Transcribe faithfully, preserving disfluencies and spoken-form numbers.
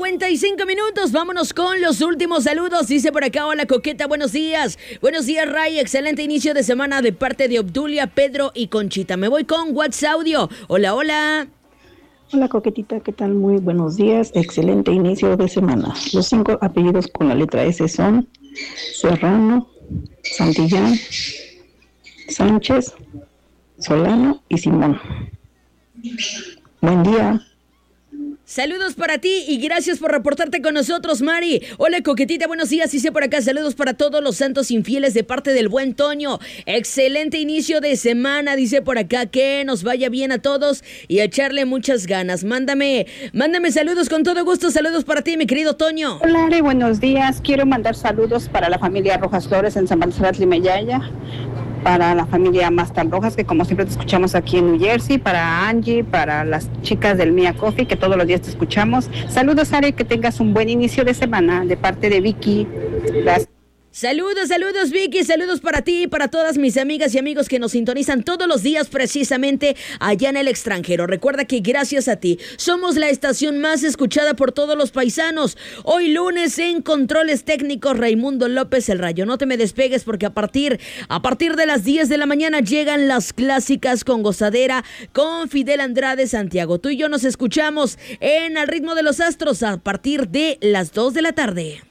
noventa y cinco minutos, vámonos con los últimos saludos. Dice por acá, hola Coqueta, buenos días. Buenos días, Ray, excelente inicio de semana de parte de Obdulia, Pedro y Conchita. Me voy con WhatsApp Audio. Hola, hola. Hola Coquetita, ¿qué tal? Muy buenos días, excelente inicio de semana. Los cinco apellidos con la letra S son Serrano, Santillán, Sánchez, Solano y Simón. Buen día. Saludos para ti y gracias por reportarte con nosotros, Mari. Hola, Coquetita, buenos días. Dice por acá, saludos para todos los santos infieles de parte del buen Toño. Excelente inicio de semana, dice por acá, que nos vaya bien a todos y a echarle muchas ganas. Mándame, mándame saludos con todo gusto. Saludos para ti, mi querido Toño. Hola, Ari, buenos días. Quiero mandar saludos para la familia Rojas Flores en San Barcelona, Limeyaya, para la familia Mastal Rojas, que como siempre te escuchamos aquí en New Jersey, para Angie, para las chicas del Mia Coffee, que todos los días te escuchamos. Saludos, Ari, que tengas un buen inicio de semana de parte de Vicky. Gracias. Saludos, saludos Vicky, saludos para ti y para todas mis amigas y amigos que nos sintonizan todos los días precisamente allá en el extranjero. Recuerda que gracias a ti somos la estación más escuchada por todos los paisanos. Hoy lunes en Controles Técnicos Raimundo López el Rayo. No te me despegues porque a partir, a partir de las diez de la mañana llegan las clásicas con gozadera con Fidel Andrade Santiago. Tú y yo nos escuchamos en Al Ritmo de los Astros a partir de las dos de la tarde.